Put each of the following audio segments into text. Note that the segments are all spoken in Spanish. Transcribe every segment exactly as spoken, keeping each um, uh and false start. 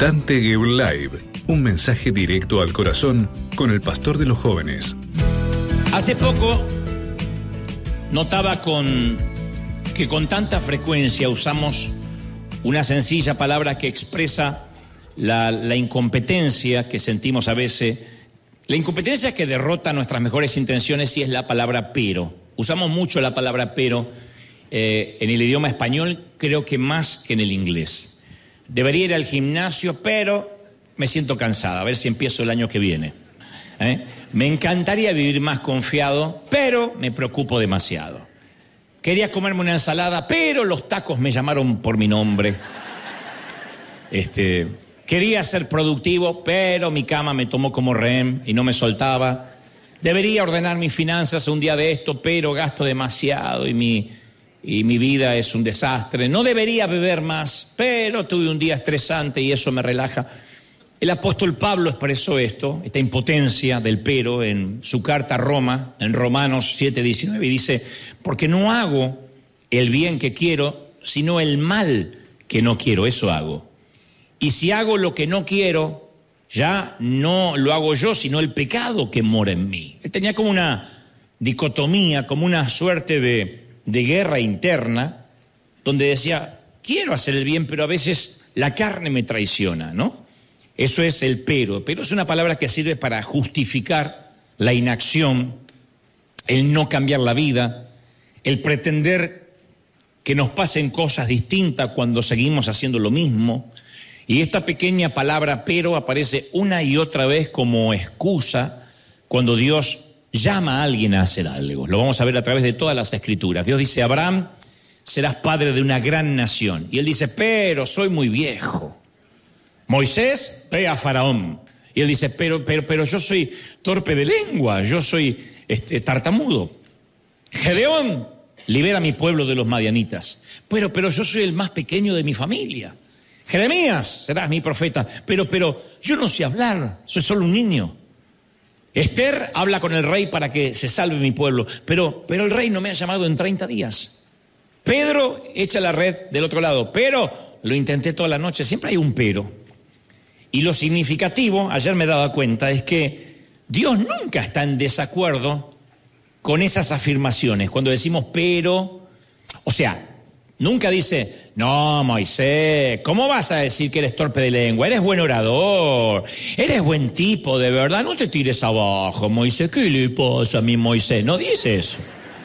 Dante Gebel Live, un mensaje directo al corazón con el pastor de los jóvenes. Hace poco notaba con, que con tanta frecuencia usamos una sencilla palabra que expresa la, la incompetencia que sentimos a veces, la incompetencia que derrota nuestras mejores intenciones, y es la palabra pero. Usamos mucho la palabra pero eh, en el idioma español, creo que más que en el inglés. Debería ir al gimnasio, pero me siento cansada, a ver si empiezo el año que viene. ¿Eh? Me encantaría vivir más confiado, pero me preocupo demasiado. Quería comerme una ensalada, pero los tacos me llamaron por mi nombre. Este, quería ser productivo, pero mi cama me tomó como rehén y no me soltaba. Debería ordenar mis finanzas un día de esto, pero gasto demasiado y mi... y mi vida es un desastre. No debería beber más, pero tuve un día estresante y eso me relaja. El apóstol Pablo expresó esto, esta impotencia del pero, en su carta a Roma, en Romanos siete diecinueve, y dice: porque no hago el bien que quiero, sino el mal que no quiero, eso hago. Y si hago lo que no quiero, ya no lo hago yo, sino el pecado que mora en mí. Él tenía como una dicotomía, como una suerte de... de guerra interna, donde decía, quiero hacer el bien, pero a veces la carne me traiciona, ¿no? Eso es el pero. Pero es una palabra que sirve para justificar la inacción, el no cambiar la vida, el pretender que nos pasen cosas distintas cuando seguimos haciendo lo mismo. Y esta pequeña palabra pero aparece una y otra vez como excusa cuando Dios llama a alguien a hacer algo. Lo vamos a ver a través de todas las escrituras. Dios dice: Abraham, serás padre de una gran nación. Y él dice: pero soy muy viejo. Moisés, ve a Faraón. Y él dice: pero, pero, pero yo soy torpe de lengua, yo soy este, tartamudo. Gedeón, libera a mi pueblo de los madianitas. Pero, pero yo soy el más pequeño de mi familia. Jeremías, serás mi profeta. Pero, pero yo no sé hablar, soy solo un niño. Esther habla con el rey para que se salve mi pueblo, pero, pero el rey no me ha llamado en treinta días. Pedro echa la red del otro lado, pero lo intenté toda la noche, siempre hay un pero. Y lo significativo, ayer me daba cuenta, es que Dios nunca está en desacuerdo con esas afirmaciones. Cuando decimos pero, o sea, nunca dice: no, Moisés, ¿cómo vas a decir que eres torpe de lengua? Eres buen orador, eres buen tipo, de verdad, no te tires abajo, Moisés. ¿Qué le pasa a mi Moisés? No dice eso.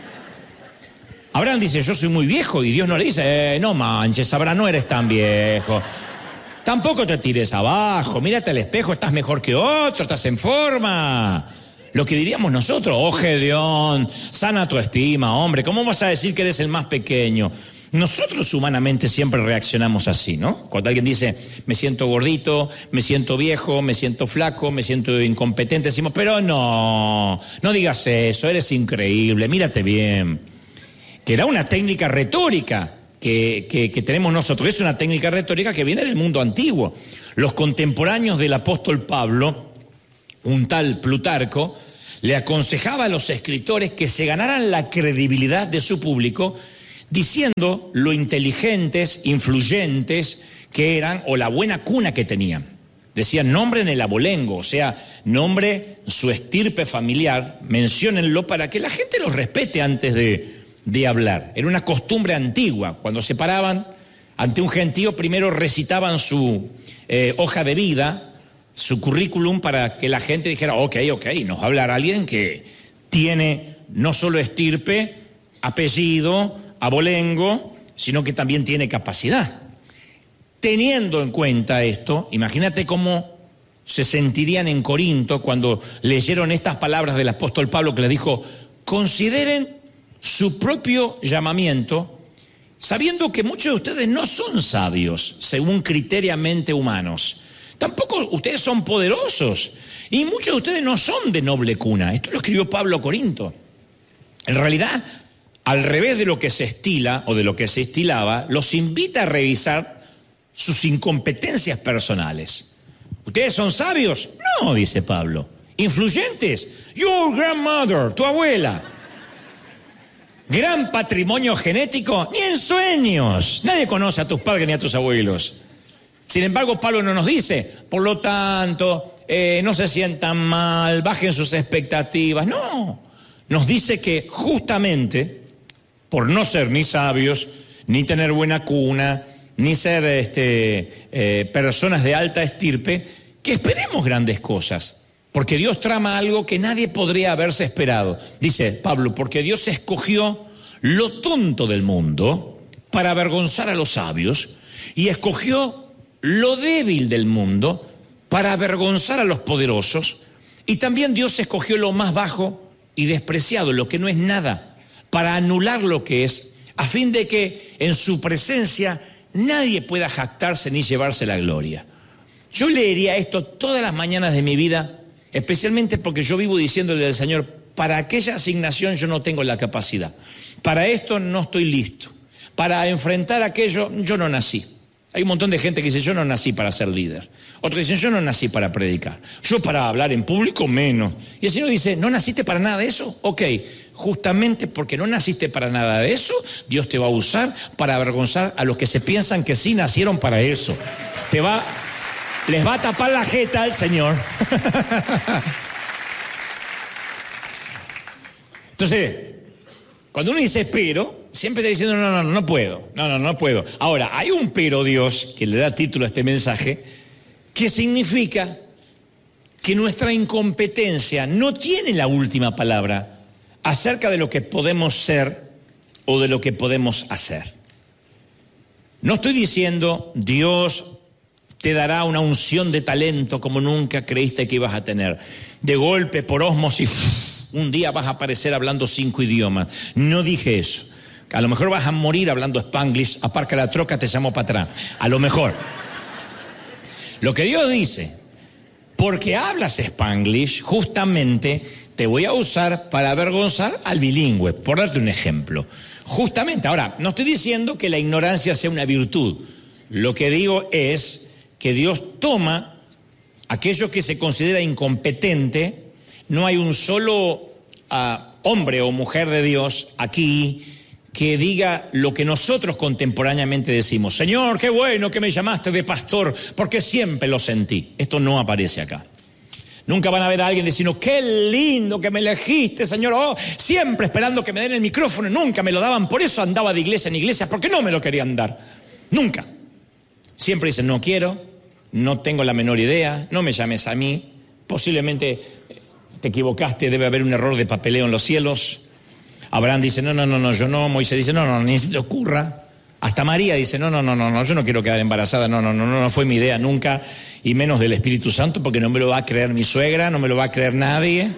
Abraham dice: yo soy muy viejo, y Dios no le dice: eh, no manches, Abraham, no eres tan viejo. Tampoco te tires abajo, mírate al espejo, estás mejor que otro, estás en forma. Lo que diríamos nosotros: oh, Gedeón, sana tu estima, hombre, ¿cómo vas a decir que eres el más pequeño? Nosotros humanamente siempre reaccionamos así, ¿no? Cuando alguien dice: me siento gordito, me siento viejo, me siento flaco, me siento incompetente, decimos: pero no, no digas eso, eres increíble, mírate bien. Que era una técnica retórica que, que, que tenemos nosotros. Es una técnica retórica que viene del mundo antiguo. Los contemporáneos del apóstol Pablo, un tal Plutarco, le aconsejaba a los escritores que se ganaran la credibilidad de su público diciendo lo inteligentes, influyentes que eran, o la buena cuna que tenían. Decían: nombren el abolengo, o sea, nombre su estirpe familiar, menciónenlo para que la gente los respete antes de, de hablar. Era una costumbre antigua. Cuando se paraban ante un gentío, primero recitaban su eh, hoja de vida, su currículum, para que la gente dijera: ok, ok, nos va a hablar alguien que tiene no solo estirpe, apellido, abolengo, sino que también tiene capacidad. Teniendo en cuenta esto, imagínate cómo se sentirían en Corinto cuando leyeron estas palabras del apóstol Pablo, que les dijo: consideren su propio llamamiento, sabiendo que muchos de ustedes no son sabios según criteriamente humanos. Tampoco ustedes son poderosos, y muchos de ustedes no son de noble cuna. Esto lo escribió Pablo a Corinto. En realidad, al revés de lo que se estila o de lo que se estilaba, los invita a revisar sus incompetencias personales. ¿Ustedes son sabios? No, dice Pablo. ¿Influyentes? Your grandmother, tu abuela. ¿Gran patrimonio genético? Ni en sueños. Nadie conoce a tus padres ni a tus abuelos. Sin embargo, Pablo no nos dice, por lo tanto, eh, no se sientan mal, bajen sus expectativas. No, nos dice que justamente por no ser ni sabios, ni tener buena cuna, ni ser este, eh, personas de alta estirpe, que esperemos grandes cosas. Porque Dios trama algo que nadie podría haberse esperado. Dice Pablo, porque Dios escogió lo tonto del mundo para avergonzar a los sabios y escogió lo débil del mundo para avergonzar a los poderosos, y también Dios escogió lo más bajo y despreciado, lo que no es nada, para anular lo que es, a fin de que en su presencia nadie pueda jactarse ni llevarse la gloria. Yo leería esto todas las mañanas de mi vida, especialmente porque yo vivo diciéndole al Señor, para aquella asignación yo no tengo la capacidad, para esto no estoy listo, para enfrentar aquello yo no nací. Hay un montón de gente que dice, yo no nací para ser líder. Otros dicen, yo no nací para predicar. Yo para hablar en público menos. Y el Señor dice, ¿no naciste para nada de eso? Ok, justamente porque no naciste para nada de eso, Dios te va a usar para avergonzar a los que se piensan que sí nacieron para eso. Te va, les va a tapar la jeta al Señor. Entonces, cuando uno dice pero, siempre está diciendo, no, no, no, no puedo, no, no, no puedo. Ahora, hay un pero Dios, que le da título a este mensaje, que significa que nuestra incompetencia no tiene la última palabra acerca de lo que podemos ser o de lo que podemos hacer. No estoy diciendo, Dios te dará una unción de talento como nunca creíste que ibas a tener. De golpe, por ósmosis, un día vas a aparecer hablando cinco idiomas. No dije eso. A lo mejor vas a morir hablando Spanglish, aparca la troca, te llamo para atrás. A lo mejor. Lo que Dios dice, porque hablas Spanglish, justamente te voy a usar para avergonzar al bilingüe, por darte un ejemplo. Justamente, ahora, no estoy diciendo que la ignorancia sea una virtud. Lo que digo es que Dios toma aquello que se considera incompetente. No hay un solo uh, hombre o mujer de Dios aquí que diga lo que nosotros contemporáneamente decimos. Señor, qué bueno que me llamaste de pastor, porque siempre lo sentí. Esto no aparece acá. Nunca van a ver a alguien diciendo, qué lindo que me elegiste, Señor. Oh, siempre esperando que me den el micrófono, nunca me lo daban. Por eso andaba de iglesia en iglesia, porque no me lo querían dar. Nunca. Siempre dicen, no quiero, no tengo la menor idea, no me llames a mí. Posiblemente te equivocaste, debe haber un error de papeleo en los cielos. Abraham dice, no, no, no, no, yo no. Moisés dice, no, no, ni se te ocurra. Hasta María dice, no, no, no, no, no, yo no quiero quedar embarazada, no, no, no, no, no fue mi idea nunca, y menos del Espíritu Santo, porque no me lo va a creer mi suegra, no me lo va a creer nadie.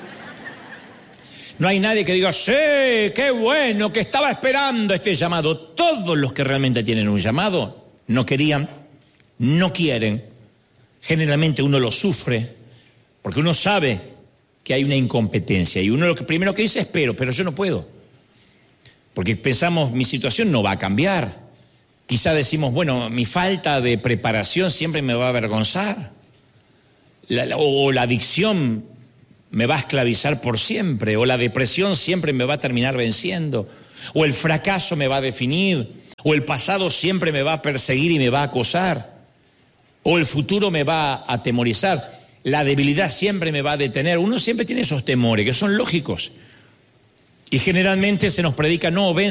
No hay nadie que diga, sí, qué bueno, que estaba esperando este llamado. Todos los que realmente tienen un llamado no querían, no quieren. Generalmente uno lo sufre, porque uno sabe que hay una incompetencia, y uno lo que primero que dice es, pero, pero yo no puedo. Porque pensamos, mi situación no va a cambiar. Quizá decimos, bueno, mi falta de preparación siempre me va a avergonzar. La, la, o la adicción me va a esclavizar por siempre. O la depresión siempre me va a terminar venciendo. O el fracaso me va a definir. O el pasado siempre me va a perseguir y me va a acosar. O el futuro me va a atemorizar. La debilidad siempre me va a detener. Uno siempre tiene esos temores que son lógicos. Y generalmente se nos predica, no, ven